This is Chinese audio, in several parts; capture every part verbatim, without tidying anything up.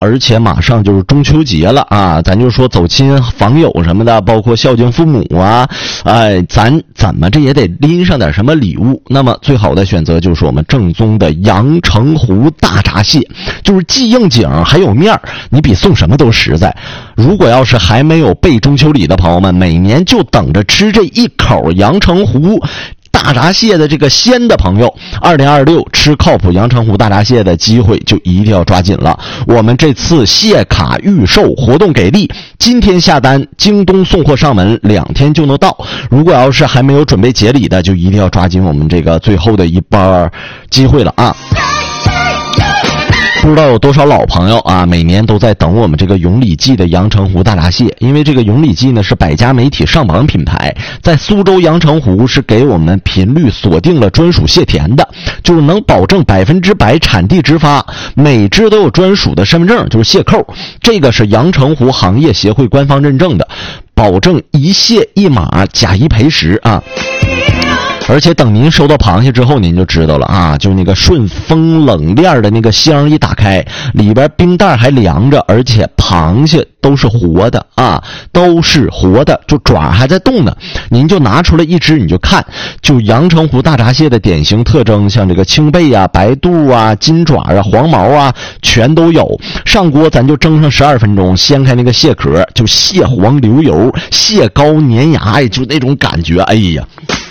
而且马上就是中秋节了啊，咱就说走亲访友什么的，包括孝敬父母啊，哎，咱怎么这也得拎上点什么礼物。那么最好的选择就是我们正宗的阳澄湖大闸蟹，就是既应景还有面儿，你比送什么都实在。如果要是还没有备中秋礼的朋友们，每年就等着吃这一口阳澄湖大闸蟹的这个鲜的朋友，二零二六吃靠谱阳澄湖大闸蟹的机会就一定要抓紧了。我们这次蟹卡预售活动给力，今天下单，京东送货上门，两天就能到。如果要是还没有准备结礼的，就一定要抓紧我们这个最后的一波机会了啊！不知道有多少老朋友啊，每年都在等我们这个永礼记的阳澄湖大闸蟹，因为这个永礼记呢是百家媒体上榜品牌，在苏州阳澄湖是给我们频率锁定了专属蟹田的，就是能保证百分之百产地直发，每只都有专属的身份证，就是蟹扣，这个是阳澄湖行业协会官方认证的，保证一蟹一码，假一赔十啊。而且等您收到螃蟹之后，您就知道了啊，就那个顺丰冷链的那个箱一打开，里边冰袋还凉着，而且螃蟹都是活的啊，都是活的，就爪还在动呢。您就拿出来一只，你就看，就阳澄湖大闸蟹的典型特征，像这个青背啊、白肚啊、金爪啊、黄毛啊，全都有。上锅咱就蒸上十二分钟，掀开那个蟹壳，就蟹黄流油，蟹膏粘牙，哎，就那种感觉，哎呀。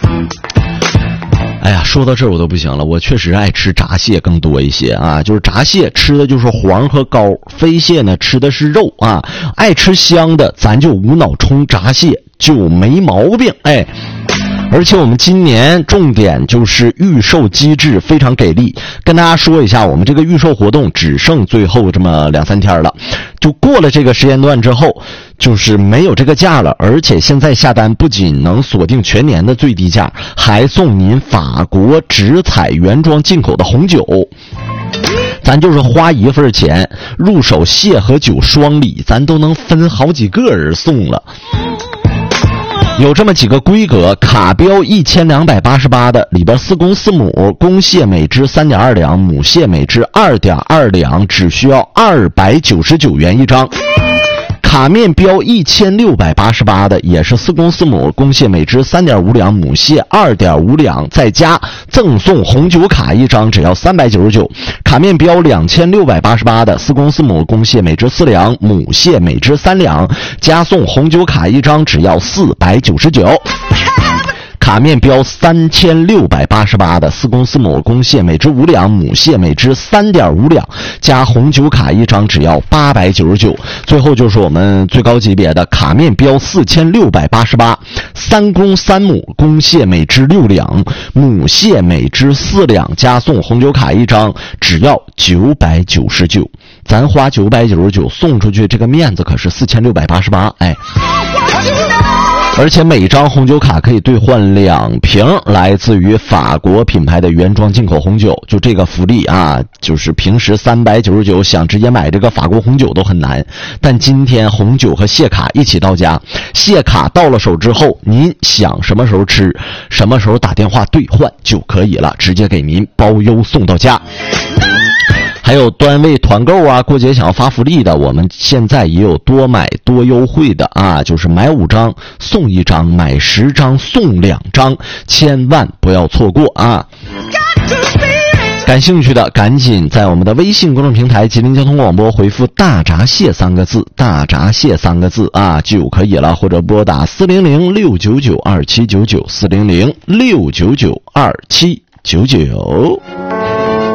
哎呀，说到这儿我都不行了，我确实爱吃闸蟹更多一些啊，就是闸蟹吃的就是黄和膏，飞蟹呢吃的是肉啊，爱吃香的咱就无脑冲闸蟹就没毛病，哎。而且我们今年重点就是预售机制非常给力，跟大家说一下，我们这个预售活动只剩最后这么两三天了，就过了这个时间段之后就是没有这个价了，而且现在下单不仅能锁定全年的最低价，还送您法国直采原装进口的红酒，咱就是花一份钱入手蟹和酒双礼，咱都能分好几个人送了。有这么几个规格，卡标一千两百八十八的，里边四公四母，公蟹每只三点二两，母蟹每只二点二两，只需要二百九十九元一张。卡面标一千六百八十八的，也是四公四母，公蟹每只三点五两，母蟹二点五两，再加赠送红酒卡一张，只要三百九十九。卡面标两千六百八十八的，四公四母，公蟹每只四两，母蟹每只三两，加送红酒卡一张，只要四百九十九。卡面标三千六百八十八的，四公四母，公蟹每只五两，母蟹每只三点五两，加红酒卡一张，只要八百九十九。最后就是我们最高级别的卡面标四千六百八十八，三公三母，公蟹每只六两，母蟹每只四两，加送红酒卡一张，只要九百九十九。咱花九百九十九送出去，这个面子可是四千六百八十八，哎。而且每张红酒卡可以兑换两瓶来自于法国品牌的原装进口红酒，就这个福利啊，就是平时三百九十九想直接买这个法国红酒都很难，但今天红酒和蟹卡一起到家，蟹卡到了手之后，您想什么时候吃，什么时候打电话兑换就可以了，直接给您包邮送到家。还有单位团购啊，过节想要发福利的，我们现在也有多买多优惠的啊，就是买五张送一张，买十张送两张，千万不要错过啊！感兴趣的赶紧在我们的微信公众平台吉林交通广播回复大闸蟹三个字，大闸蟹三个字啊就可以了，或者拨打四零零六九九二七九九，四零零六九九二七九九。